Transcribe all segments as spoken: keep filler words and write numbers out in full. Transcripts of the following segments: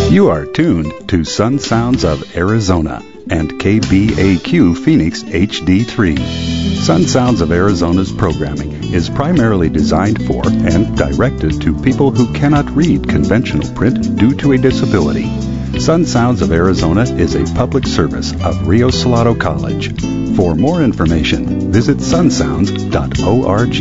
You are tuned to Sun Sounds of Arizona and K B A Q Phoenix H D three. Sun Sounds of Arizona's programming is primarily designed for and directed to people who cannot read conventional print due to a disability. Sun Sounds of Arizona is a public service of Rio Salado College. For more information, visit sun sounds dot org.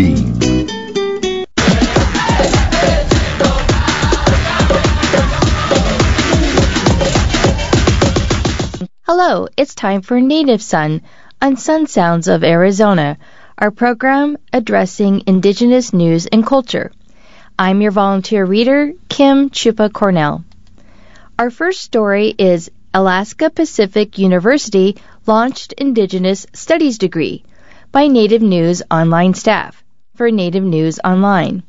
Hello, it's time for Native Sun on Sun Sounds of Arizona, our program addressing Indigenous news and culture. I'm your volunteer reader, Kim Chupa Cornell. Our first story is Alaska Pacific University launched Indigenous Studies degree by Native News Online staff for Native News Online.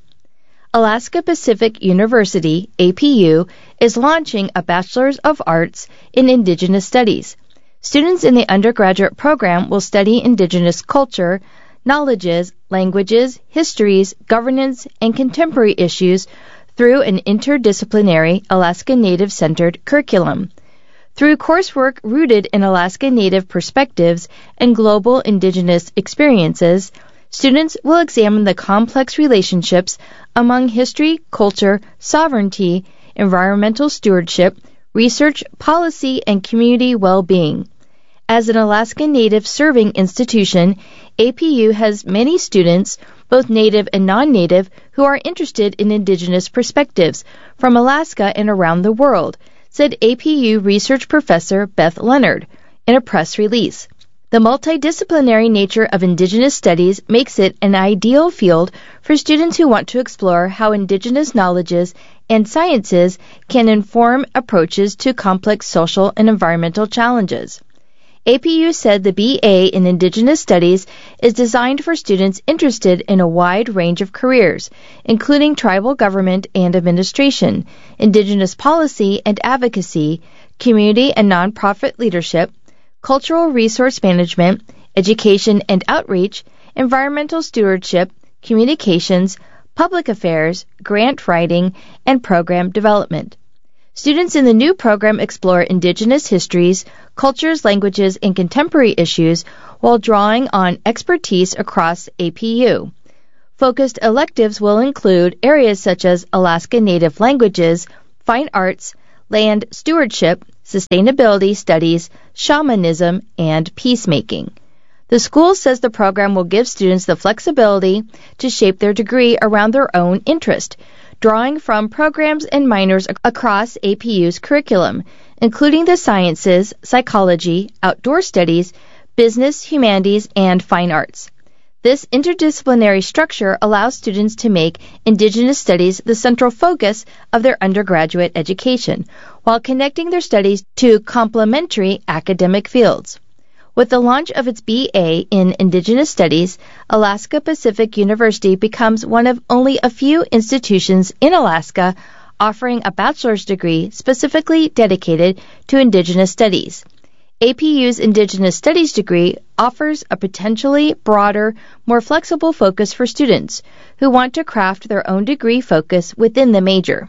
Alaska Pacific University, A P U, is launching a Bachelor's of Arts in Indigenous Studies. Students in the undergraduate program will study Indigenous culture, knowledges, languages, histories, governance, and contemporary issues through an interdisciplinary Alaska Native-centered curriculum. Through coursework rooted in Alaska Native perspectives and global Indigenous experiences, students will examine the complex relationships among history, culture, sovereignty, environmental stewardship, research, policy, and community well-being. As an Alaska Native serving institution, A P U has many students, both Native and non-Native, who are interested in Indigenous perspectives from Alaska and around the world, said A P U research professor Beth Leonard in a press release. The multidisciplinary nature of Indigenous studies makes it an ideal field for students who want to explore how Indigenous knowledges and sciences can inform approaches to complex social and environmental challenges. A P U said the B A in Indigenous Studies is designed for students interested in a wide range of careers, including tribal government and administration, Indigenous policy and advocacy, community and nonprofit leadership, cultural resource management, education and outreach, environmental stewardship, communications, public affairs, grant writing, and program development. Students in the new program explore Indigenous histories, cultures, languages, and contemporary issues while drawing on expertise across A P U. Focused electives will include areas such as Alaska Native languages, fine arts, land stewardship, sustainability studies, shamanism, and peacemaking. The school says the program will give students the flexibility to shape their degree around their own interest, drawing from programs and minors across A P U's curriculum, including the sciences, psychology, outdoor studies, business, humanities, and fine arts. This interdisciplinary structure allows students to make Indigenous studies the central focus of their undergraduate education, while connecting their studies to complementary academic fields. With the launch of its B A in Indigenous Studies, Alaska Pacific University becomes one of only a few institutions in Alaska offering a bachelor's degree specifically dedicated to Indigenous Studies. A P U's Indigenous Studies degree offers a potentially broader, more flexible focus for students who want to craft their own degree focus within the major.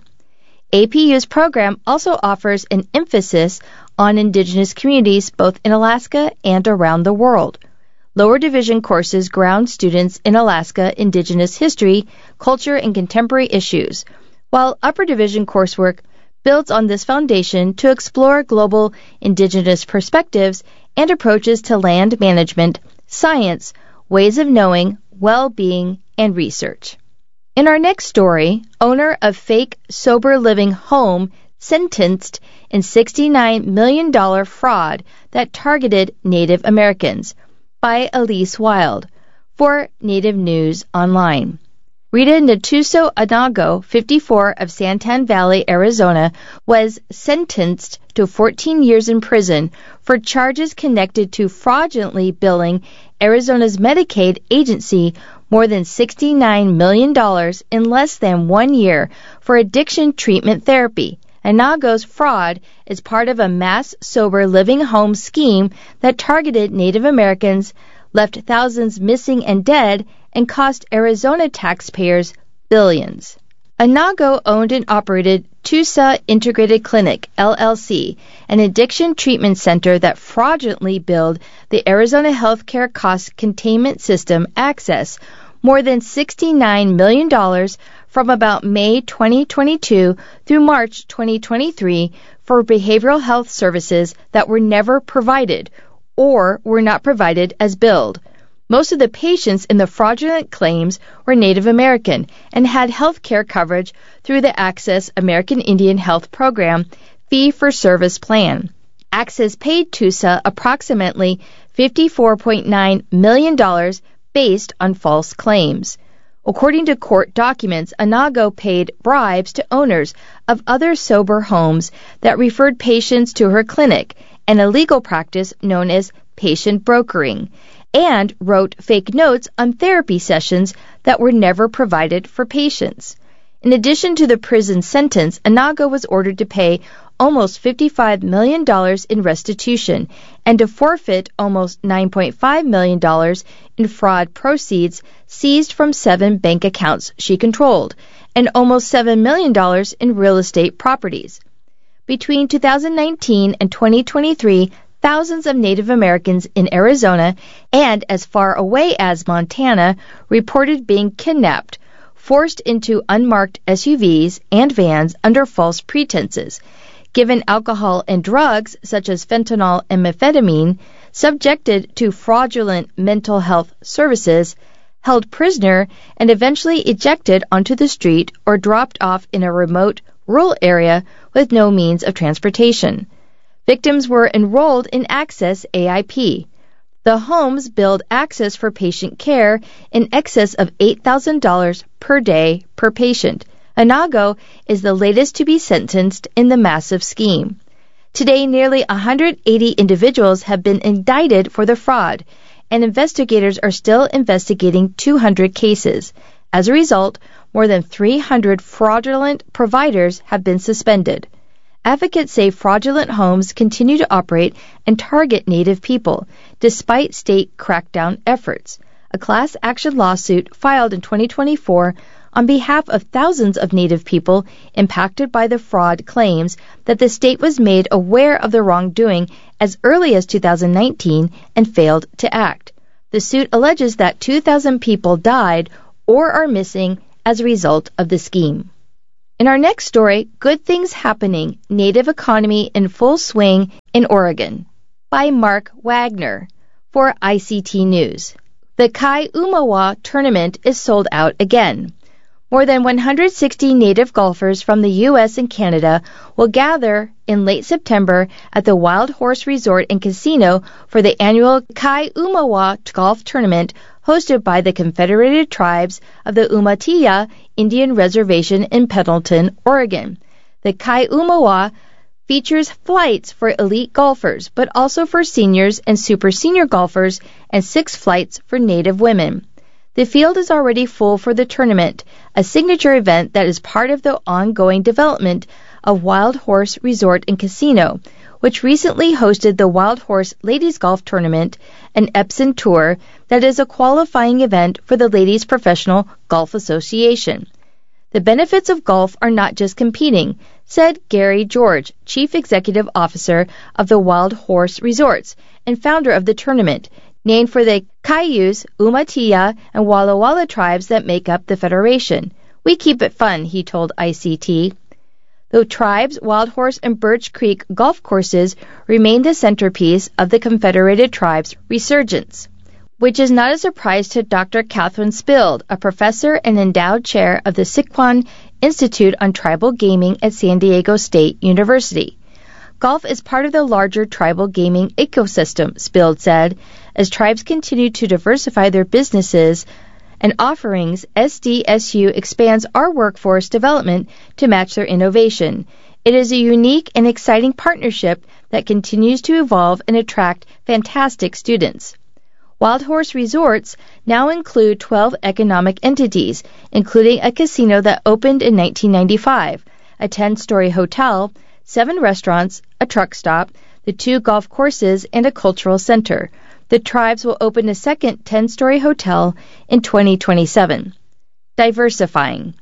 A P U's program also offers an emphasis on Indigenous communities both in Alaska and around the world. Lower division courses ground students in Alaska Indigenous history, culture, and contemporary issues, while upper division coursework builds on this foundation to explore global Indigenous perspectives and approaches to land management, science, ways of knowing, well-being, and research. In our next story, owner of fake sober living home sentenced in sixty-nine million dollars fraud that targeted Native Americans by Elise Wild for Native News Online. Rita Natuso Anago, fifty-four, of Santan Valley, Arizona, was sentenced to fourteen years in prison for charges connected to fraudulently billing Arizona's Medicaid agency more than sixty-nine million dollars in less than one year for addiction treatment therapy. Anago's fraud is part of a mass sober living home scheme that targeted Native Americans, left thousands missing and dead, and cost Arizona taxpayers billions. Anago owned and operated Tusa Integrated Clinic, L L C, an addiction treatment center that fraudulently billed the Arizona Healthcare Cost Containment System, Access, more than sixty-nine million dollars from about May twenty twenty-two through March twenty twenty-three for behavioral health services that were never provided or were not provided as billed. Most of the patients in the fraudulent claims were Native American and had health care coverage through the Access American Indian Health Program fee-for-service plan. Access paid Tusa approximately fifty-four point nine million dollars based on false claims. According to court documents, Inago paid bribes to owners of other sober homes that referred patients to her clinic, an illegal practice known as patient brokering, and wrote fake notes on therapy sessions that were never provided for patients. In addition to the prison sentence, Inago was ordered to pay almost fifty-five million dollars in restitution and to forfeit almost nine point five million dollars in fraud proceeds seized from seven bank accounts she controlled and almost seven million dollars in real estate properties. Between two thousand nineteen and twenty twenty-three, thousands of Native Americans in Arizona and as far away as Montana reported being kidnapped, forced into unmarked S U Vs and vans under false pretenses, given alcohol and drugs such as fentanyl and methamphetamine, subjected to fraudulent mental health services, held prisoner, and eventually ejected onto the street or dropped off in a remote rural area with no means of transportation. Victims were enrolled in Access A I P. The homes billed Access for patient care in excess of eight thousand dollars per day per patient. Inago is the latest to be sentenced in the massive scheme. Today, nearly one hundred eighty individuals have been indicted for the fraud, and investigators are still investigating two hundred cases. As a result, more than three hundred fraudulent providers have been suspended. Advocates say fraudulent homes continue to operate and target Native people, despite state crackdown efforts. A class action lawsuit filed in twenty twenty-four on behalf of thousands of Native people impacted by the fraud claims that the state was made aware of the wrongdoing as early as two thousand nineteen and failed to act. The suit alleges that two thousand people died or are missing as a result of the scheme. In our next story, Good Things Happening, Native Economy in Full Swing in Oregon, by Mark Wagner for I C T News. The Kai Umawa tournament is sold out again. More than one hundred sixty Native golfers from the U S and Canada will gather in late September at the Wild Horse Resort and Casino for the annual Kai Umawa Golf Tournament hosted by the Confederated Tribes of the Umatilla Indian Reservation in Pendleton, Oregon. The Kai Umawa features flights for elite golfers, but also for seniors and super senior golfers, and six flights for Native women. The field is already full for the tournament, a signature event that is part of the ongoing development of Wild Horse Resort and Casino, which recently hosted the Wild Horse Ladies Golf Tournament, an Epson Tour that is a qualifying event for the Ladies Professional Golf Association. The benefits of golf are not just competing, said Gary George, Chief Executive Officer of the Wild Horse Resorts and founder of the tournament, named for the Cayuse, Umatilla, and Walla Walla tribes that make up the Federation. We keep it fun, he told I C T. The tribes, Wild Horse, and Birch Creek golf courses remain the centerpiece of the Confederated Tribes' resurgence, which is not a surprise to Doctor Catherine Spild, a professor and endowed chair of the Sycuan Institute on Tribal Gaming at San Diego State University. Golf is part of the larger tribal gaming ecosystem, Spild said. As tribes continue to diversify their businesses and offerings, S D S U expands our workforce development to match their innovation. It is a unique and exciting partnership that continues to evolve and attract fantastic students. Wild Horse Resorts now include twelve economic entities, including a casino that opened in nineteen ninety-five, a ten-story hotel, seven restaurants, a truck stop, the two golf courses, and a cultural center. The tribes will open a second ten-story hotel in twenty twenty-seven. Diversifying.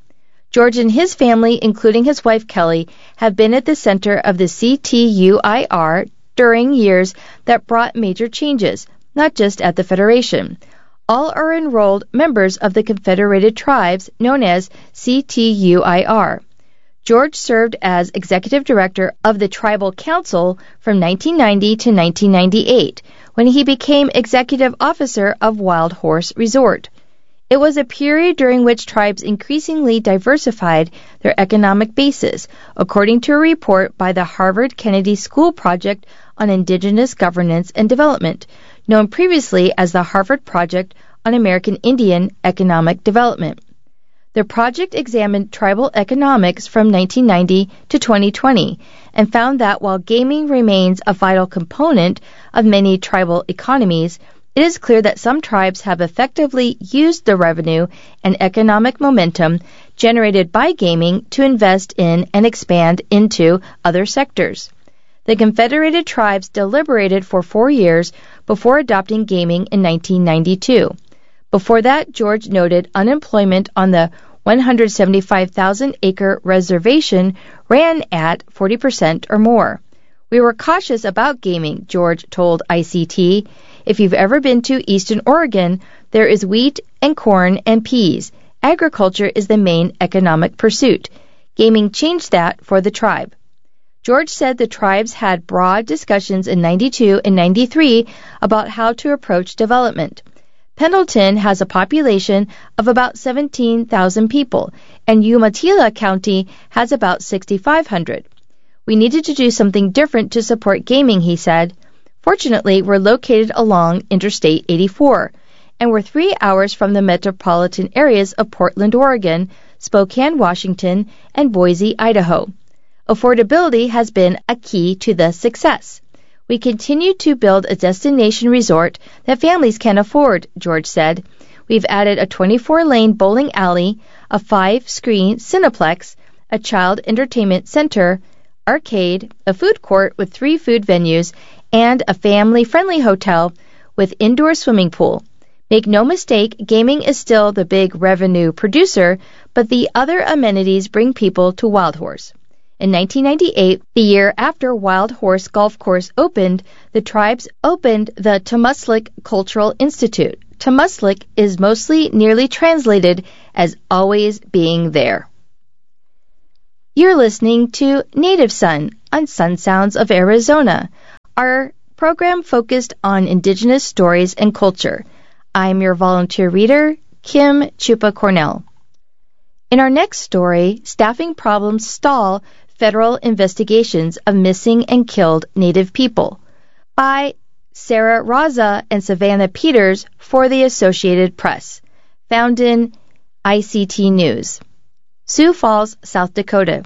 George and his family, including his wife Kelly, have been at the center of the C T U I R during years that brought major changes, not just at the Federation. All are enrolled members of the Confederated Tribes, known as C T U I R. George served as executive director of the Tribal Council from nineteen ninety to nineteen ninety-eight, when he became executive officer of Wild Horse Resort. It was a period during which tribes increasingly diversified their economic bases, according to a report by the Harvard Kennedy School Project on Indigenous Governance and Development, known previously as the Harvard Project on American Indian Economic Development. The project examined tribal economics from nineteen ninety to twenty twenty and found that while gaming remains a vital component of many tribal economies, it is clear that some tribes have effectively used the revenue and economic momentum generated by gaming to invest in and expand into other sectors. The Confederated Tribes deliberated for four years before adopting gaming in nineteen ninety-two. Before that, George noted unemployment on the one hundred seventy-five thousand acre reservation ran at forty percent or more. We were cautious about gaming, George told I C T. If you've ever been to Eastern Oregon, there is wheat and corn and peas. Agriculture is the main economic pursuit. Gaming changed that for the tribe. George said the tribes had broad discussions in ninety-two and ninety-three about how to approach development. Pendleton has a population of about seventeen thousand people, and Umatilla County has about sixty-five hundred. We needed to do something different to support gaming, he said. Fortunately, we're located along Interstate eighty-four, and we're three hours from the metropolitan areas of Portland, Oregon, Spokane, Washington, and Boise, Idaho. Affordability has been a key to the success. We continue to build a destination resort that families can afford, George said. We've added a twenty-four lane bowling alley, a five-screen Cineplex, a child entertainment center, arcade, a food court with three food venues, and a family-friendly hotel with indoor swimming pool. Make no mistake, gaming is still the big revenue producer, but the other amenities bring people to Wild Horse. In nineteen ninety-eight, the year after Wild Horse Golf Course opened, the tribes opened the Tamuslik Cultural Institute. Tamuslik is mostly nearly translated as always being there. You're listening to Native Son on Sun Sounds of Arizona, our program focused on indigenous stories and culture. I'm your volunteer reader, Kim Chupa Cornell. In our next story, staffing problems stall federal investigations of missing and killed Native people, by Sarah Raza and Savannah Peters for the Associated Press, found in I C T News. Sioux Falls, South Dakota.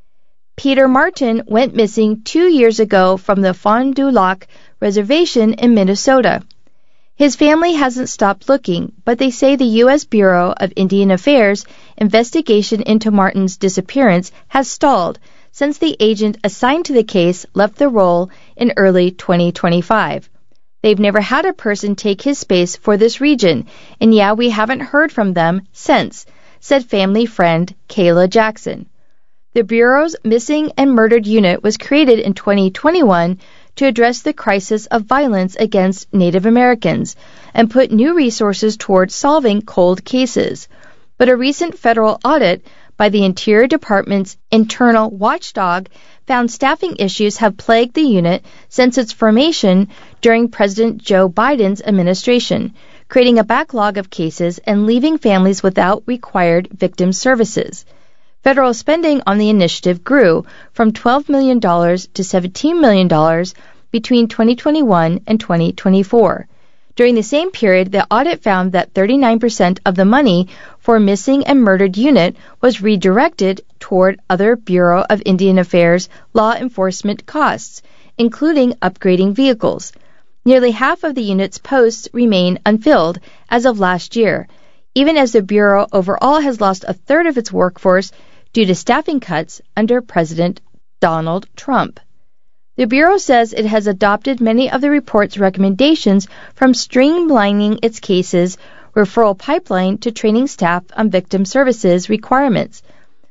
Peter Martin went missing two years ago from the Fond du Lac Reservation in Minnesota. His family hasn't stopped looking, but they say the U S Bureau of Indian Affairs investigation into Martin's disappearance has stalled since the agent assigned to the case left the role in early twenty twenty-five. They've never had a person take his space for this region, and yeah, we haven't heard from them since, said family friend Kayla Jackson. The Bureau's Missing and Murdered Unit was created in twenty twenty-one to address the crisis of violence against Native Americans and put new resources towards solving cold cases. But a recent federal audit by the Interior Department's internal watchdog found staffing issues have plagued the unit since its formation during President Joe Biden's administration, creating a backlog of cases and leaving families without required victim services. Federal spending on the initiative grew from twelve million dollars to seventeen million dollars between twenty twenty-one and twenty twenty-four. During the same period, the audit found that thirty-nine percent of the money for Missing and Murdered Unit was redirected toward other Bureau of Indian Affairs law enforcement costs, including upgrading vehicles. Nearly half of the unit's posts remain unfilled as of last year, even as the Bureau overall has lost a third of its workforce due to staffing cuts under President Donald Trump. The Bureau says it has adopted many of the report's recommendations, from streamlining its cases referral pipeline to training staff on victim services requirements.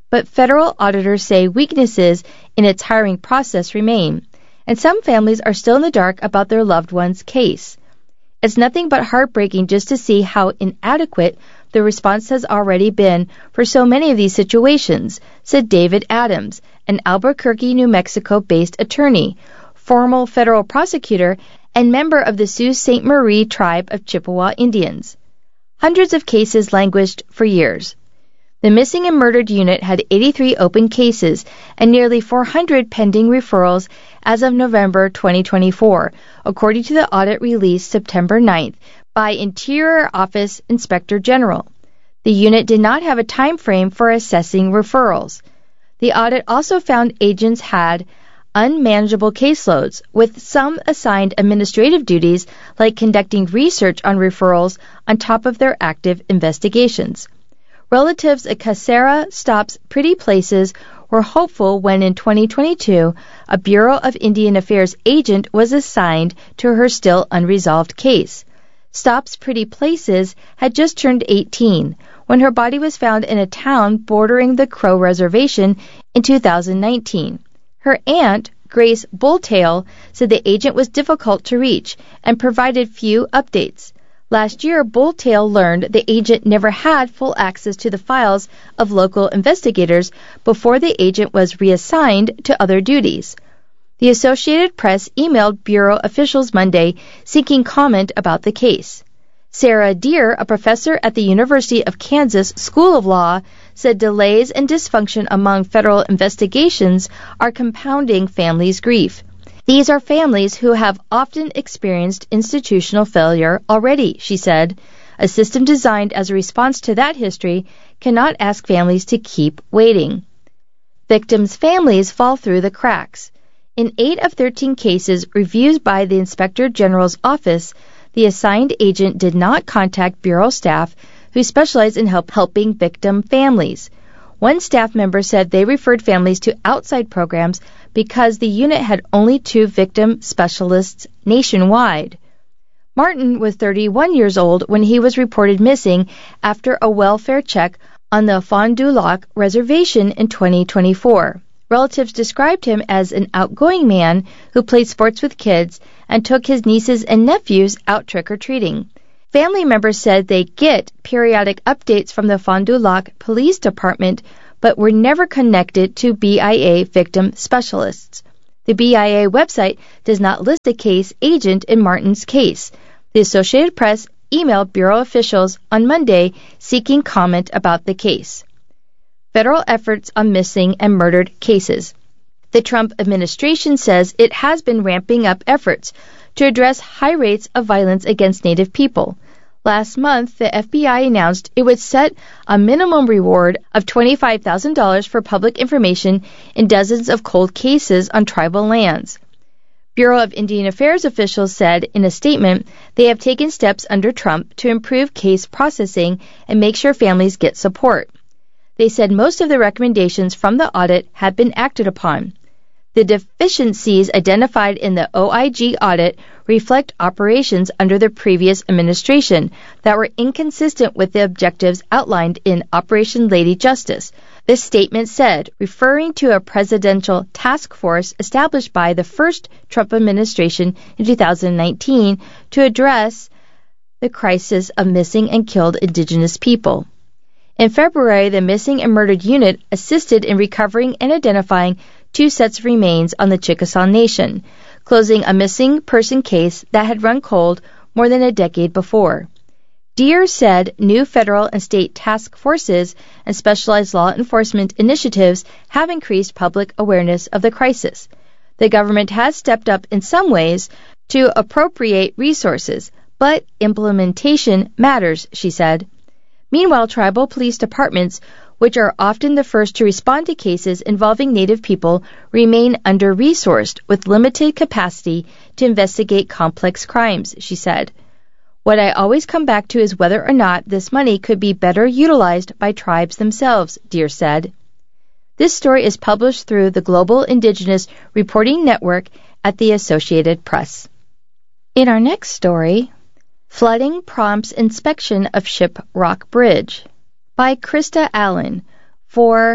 but federal auditors say weaknesses in its hiring process remain, and some families are still in the dark about their loved one's case. It's nothing but heartbreaking just to see how inadequate the response has already been for so many of these situations, said David Adams, an Albuquerque, New Mexico-based attorney, former federal prosecutor, and member of the Sault Ste. Marie tribe of Chippewa Indians. Hundreds of cases languished for years. The Missing and Murdered Unit had eighty-three open cases and nearly four hundred pending referrals as of November twenty twenty-four, according to the audit released September ninth by Interior Office Inspector General. The unit did not have a time frame for assessing referrals. The audit also found agents had unmanageable caseloads, with some assigned administrative duties like conducting research on referrals on top of their active investigations. Relatives at Casera Stop's Pretty Places were hopeful when in twenty twenty-two a Bureau of Indian Affairs agent was assigned to her still unresolved case. Stop's Pretty Places had just turned eighteen when her body was found in a town bordering the Crow Reservation in two thousand nineteen. Her aunt, Grace Bulltail, said the agent was difficult to reach and provided few updates. Last year, Bulltail learned the agent never had full access to the files of local investigators before the agent was reassigned to other duties. The Associated Press emailed Bureau officials Monday seeking comment about the case. Sarah Deer, a professor at the University of Kansas School of Law, said delays and dysfunction among federal investigations are compounding families' grief. These are families who have often experienced institutional failure already, she said. A system designed as a response to that history cannot ask families to keep waiting. Victims' families fall through the cracks. In eight of thirteen cases reviewed by the Inspector General's office, the assigned agent did not contact Bureau staff who specialize in help helping victim families. One staff member said they referred families to outside programs because the unit had only two victim specialists nationwide. Martin was thirty-one years old when he was reported missing after a welfare check on the Fond du Lac Reservation in twenty twenty-four. Relatives described him as an outgoing man who played sports with kids and took his nieces and nephews out trick-or-treating. Family members said they get periodic updates from the Fond du Lac Police Department, but were never connected to B I A victim specialists. The B I A website does not list a case agent in Martin's case. The Associated Press emailed Bureau officials on Monday seeking comment about the case. Federal efforts on missing and murdered cases. The Trump administration says it has been ramping up efforts to address high rates of violence against Native people. Last month, the F B I announced it would set a minimum reward of twenty-five thousand dollars for public information in dozens of cold cases on tribal lands. Bureau of Indian Affairs officials said in a statement they have taken steps under Trump to improve case processing and make sure families get support. They said most of the recommendations from the audit had been acted upon. The deficiencies identified in the O I G audit reflect operations under the previous administration that were inconsistent with the objectives outlined in Operation Lady Justice. This statement said, referring to a presidential task force established by the first Trump administration in two thousand nineteen to address the crisis of missing and killed Indigenous people. In February, the Missing and Murdered Unit assisted in recovering and identifying two sets of remains on the Chickasaw Nation, closing a missing person case that had run cold more than a decade before. Deere said new federal and state task forces and specialized law enforcement initiatives have increased public awareness of the crisis. The government has stepped up in some ways to appropriate resources, but implementation matters, she said. Meanwhile, tribal police departments, which are often the first to respond to cases involving Native people, remain under-resourced with limited capacity to investigate complex crimes, she said. What I always come back to is whether or not this money could be better utilized by tribes themselves, Deere said. This story is published through the Global Indigenous Reporting Network at the Associated Press. In our next story, Flooding Prompts Inspection of Ship Rock Bridge by Krista Allen for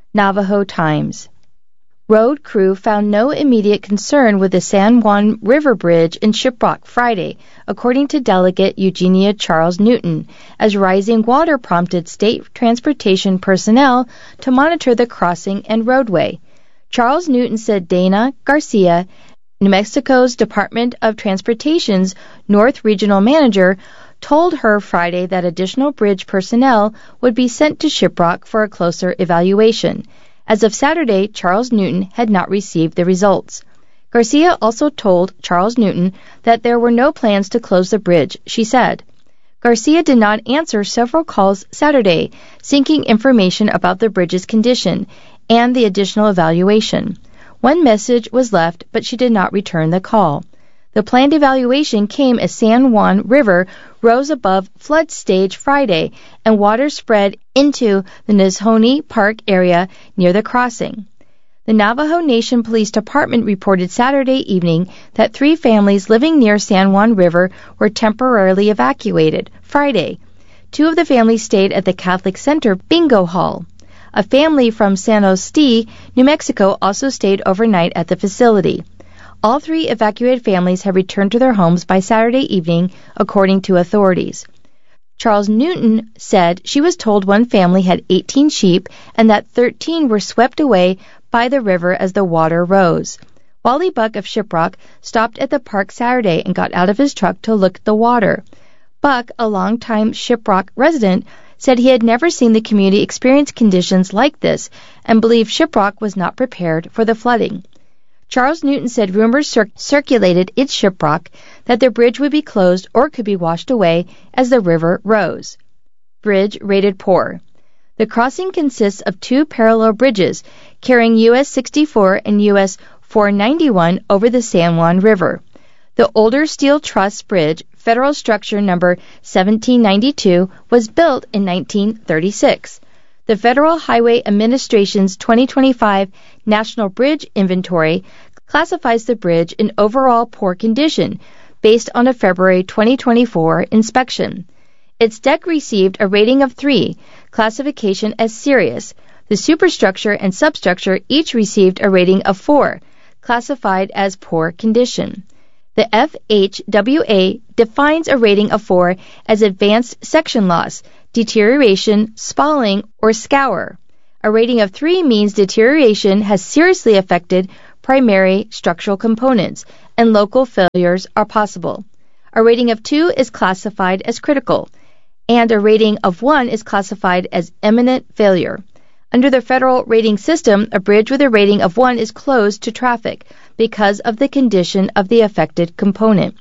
Navajo Times. Road crew found no immediate concern with the San Juan River Bridge in Shiprock Friday, according to Delegate Eugenia Charles Newton, as rising water prompted state transportation personnel to monitor the crossing and roadway. Charles Newton said Dana Garcia, New Mexico's Department of Transportation's North Regional Manager, told her Friday that additional bridge personnel would be sent to Shiprock for a closer evaluation. As of Saturday, Charles Newton had not received the results. Garcia also told Charles Newton that there were no plans to close the bridge, she said. Garcia did not answer several calls Saturday, seeking information about the bridge's condition and the additional evaluation. One message was left, but she did not return the call. The planned evaluation came as San Juan River rose above flood stage Friday and water spread into the Nizhoni Park area near the crossing. The Navajo Nation Police Department reported Saturday evening that three families living near San Juan River were temporarily evacuated Friday. Two of the families stayed at the Catholic Center Bingo Hall. A family from San Jose, New Mexico, also stayed overnight at the facility. All three evacuated families have returned to their homes by Saturday evening, according to authorities. Charles Newton said she was told one family had eighteen sheep and that thirteen were swept away by the river as the water rose. Wally Buck of Shiprock stopped at the park Saturday and got out of his truck to look at the water. Buck, a longtime Shiprock resident, said he had never seen the community experience conditions like this and believed Shiprock was not prepared for the flooding. Charles Newton said rumors cir- circulated in Shiprock that the bridge would be closed or could be washed away as the river rose. Bridge rated poor. The crossing consists of two parallel bridges carrying U S sixty-four and U S four ninety-one over the San Juan River. The older steel truss bridge, federal structure number seventeen ninety-two, was built in nineteen thirty-six. The Federal Highway Administration's twenty twenty-five National Bridge Inventory classifies the bridge in overall poor condition based on a February twenty twenty-four inspection. Its deck received a rating of three, classification as serious. The superstructure and substructure each received a rating of four, classified as poor condition. The F H W A defines a rating of four as advanced section loss, deterioration, spalling, or scour. A rating of three means deterioration has seriously affected primary structural components and local failures are possible. A rating of two is classified as critical, and a rating of one is classified as imminent failure. Under the federal rating system, a bridge with a rating of one is closed to traffic because of the condition of the affected component.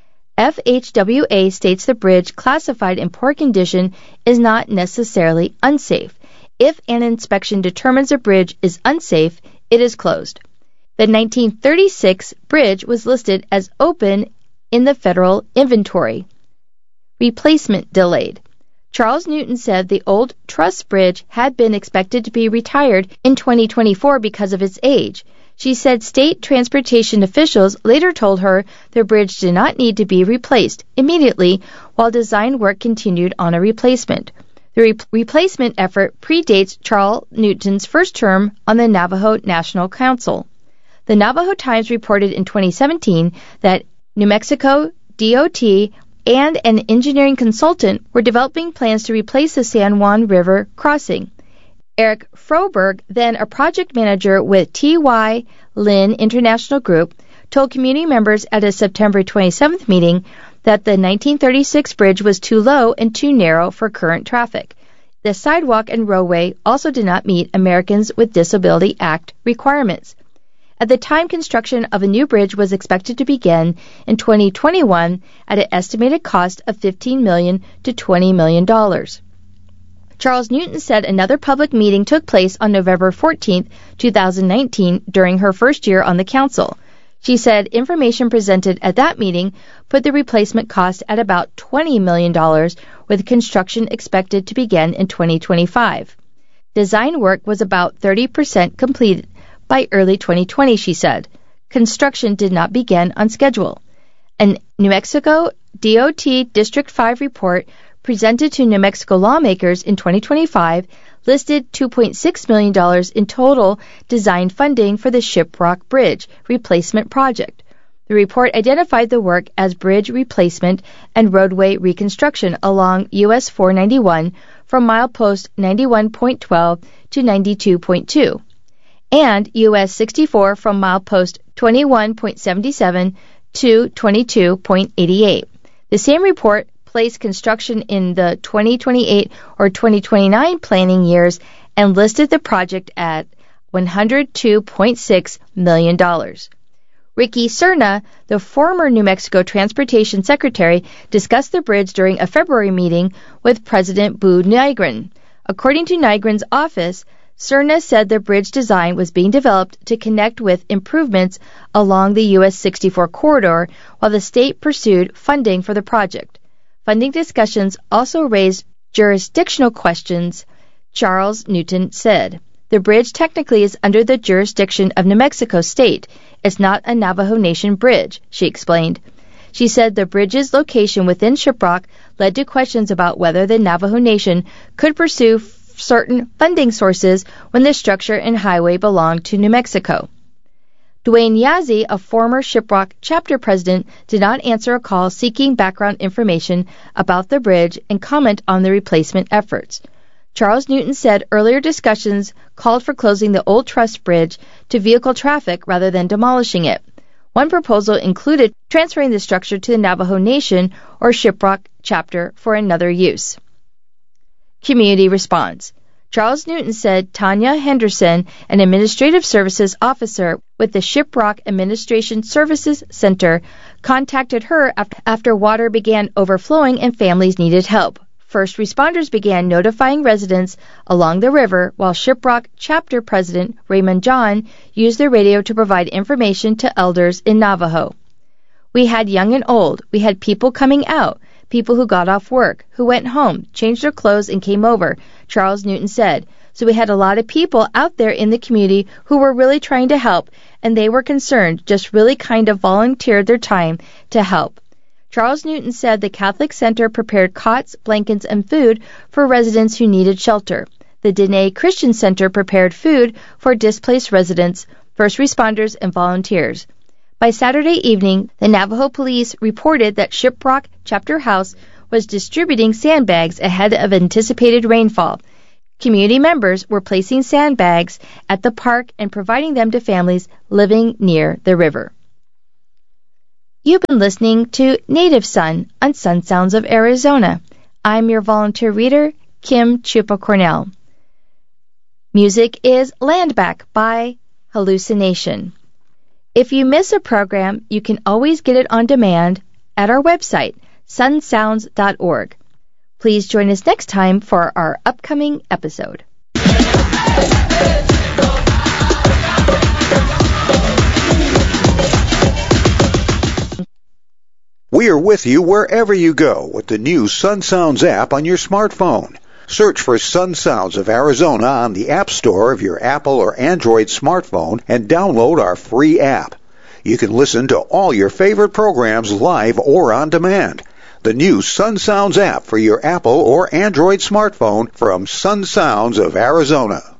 F H W A states the bridge classified in poor condition is not necessarily unsafe. If an inspection determines a bridge is unsafe, it is closed. The nineteen thirty-six bridge was listed as open in the federal inventory. Replacement delayed. Charles Newton said the old truss bridge had been expected to be retired in twenty twenty-four because of its age. She said state transportation officials later told her the bridge did not need to be replaced immediately while design work continued on a replacement. The re- replacement effort predates Charles Newton's first term on the Navajo National Council. The Navajo Times reported in twenty seventeen that New Mexico D O T and an engineering consultant were developing plans to replace the San Juan River crossing. Eric Froberg, then a project manager with T Y Lin International Group, told community members at a September twenty-seventh meeting that the nineteen thirty-six bridge was too low and too narrow for current traffic. The sidewalk and roadway also did not meet Americans with Disability Act requirements. At the time, construction of a new bridge was expected to begin in twenty twenty-one at an estimated cost of fifteen million dollars to twenty million dollars. Charles Newton said another public meeting took place on November fourteenth, twenty nineteen, during her first year on the council. She said information presented at that meeting put the replacement cost at about twenty million dollars, with construction expected to begin in twenty twenty-five. Design work was about thirty percent completed by early twenty twenty, she said. Construction did not begin on schedule. A New Mexico D O T District five report presented to New Mexico lawmakers in twenty twenty-five listed two point six million dollars in total design funding for the Shiprock Bridge replacement project. The report identified the work as bridge replacement and roadway reconstruction along U S four ninety-one from milepost ninety-one point one two to ninety-two point two and U S sixty-four from milepost twenty-one point seven seven to twenty-two point eight eight. The same report placed construction in the twenty twenty-eight or twenty twenty-nine planning years and listed the project at one hundred two point six million dollars. Ricky Cerna, the former New Mexico Transportation Secretary, discussed the bridge during a February meeting with President Boo Nygren. According to Nygren's office, Cerna said the bridge design was being developed to connect with improvements along the U S sixty-four corridor while the state pursued funding for the project. Funding discussions also raised jurisdictional questions, Charles Newton said. The bridge technically is under the jurisdiction of New Mexico State. It's not a Navajo Nation bridge, she explained. She said the bridge's location within Shiprock led to questions about whether the Navajo Nation could pursue f- certain funding sources when the structure and highway belonged to New Mexico. Dwayne Yazzie, a former Shiprock chapter president, did not answer a call seeking background information about the bridge and comment on the replacement efforts. Charles Newton said earlier discussions called for closing the Old Trust Bridge to vehicle traffic rather than demolishing it. One proposal included transferring the structure to the Navajo Nation or Shiprock chapter for another use. Community response. Charles Newton said Tanya Henderson, an administrative services officer with the Shiprock Administration Services Center, contacted her after water began overflowing and families needed help. First responders began notifying residents along the river, while Shiprock chapter president Raymond John used the radio to provide information to elders in Navajo. We had young and old. We had people coming out, people who got off work, who went home, changed their clothes, and came over, Charles Newton said. So we had a lot of people out there in the community who were really trying to help, and they were concerned, just really kind of volunteered their time to help. Charles Newton said the Catholic Center prepared cots, blankets, and food for residents who needed shelter. The Dene Christian Center prepared food for displaced residents, first responders, and volunteers. By Saturday evening, the Navajo police reported that Shiprock Chapter House was distributing sandbags ahead of anticipated rainfall. Community members were placing sandbags at the park and providing them to families living near the river. You've been listening to Native Son on Sun Sounds of Arizona. I'm your volunteer reader, Kim Chupa Cornell. Music is Landback by Hallucination. If you miss a program, you can always get it on demand at our website, sun sounds dot org. Please join us next time for our upcoming episode. We are with you wherever you go with the new Sun Sounds app on your smartphone. Search for Sun Sounds of Arizona on the App Store of your Apple or Android smartphone and download our free app. You can listen to all your favorite programs live or on demand. The new Sun Sounds app for your Apple or Android smartphone from Sun Sounds of Arizona.